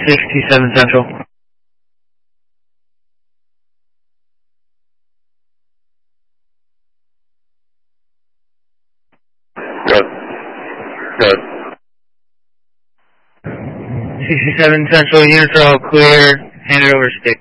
67 Central. Good. Good. 67 Central, units are all clear. Hand it over, stick.